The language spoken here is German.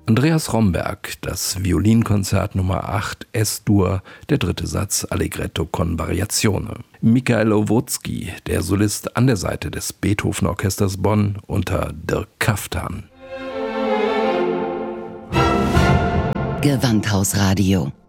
Andreas Romberg, das Violinkonzert Nummer 8 S-Dur, der 3. Satz Allegretto con Variazione. Michael Owocki, der Solist an der Seite des Beethoven-Orchesters Bonn unter Dirk Kaftan. Gewandhausradio